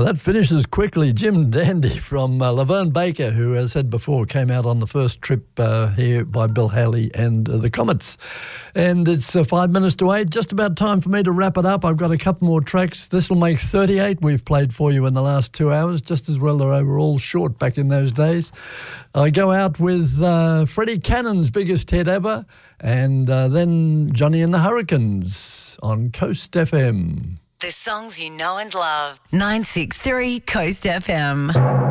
that finishes quickly. Jim Dandy from Laverne Baker, who, as I said before, came out on the first trip here by Bill Haley and the Comets. And it's 5 minutes to 8. Just about time for me to wrap it up. I've got a couple more tracks. This will make 38 we've played for you in the last 2 hours, just as well they were all short back in those days. I go out with Freddie Cannon's biggest hit ever, and then Johnny and the Hurricanes on Coast FM. The songs you know and love. 963 Coast FM.